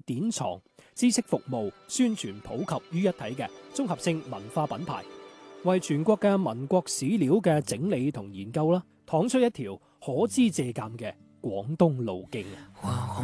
典藏、知識服務、宣傳普及於一體嘅綜合性文化品牌，為全國嘅民國史料嘅整理同研究啦，趟出一條可知借鑒嘅廣東路徑。